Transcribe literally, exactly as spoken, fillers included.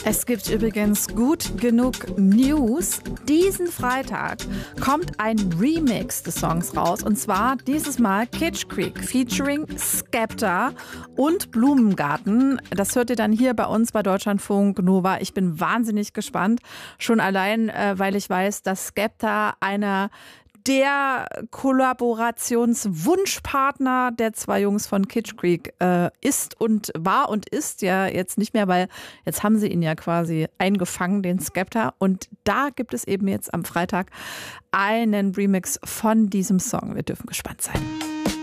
Es gibt übrigens gut genug News. Diesen Freitag kommt ein Remix des Songs raus. Und zwar dieses Mal Kitsch Creek featuring Skepta und Blumengarten. Das hört ihr dann hier bei uns bei Deutschlandfunk Nova. Ich bin wahnsinnig gespannt. Schon allein, weil ich weiß, dass Skepta einer der Kollaborationswunschpartner der zwei Jungs von Kitsch Creek äh, ist und war und ist ja jetzt nicht mehr, weil jetzt haben sie ihn ja quasi eingefangen, den Skepta. Und da gibt es eben jetzt am Freitag einen Remix von diesem Song. Wir dürfen gespannt sein.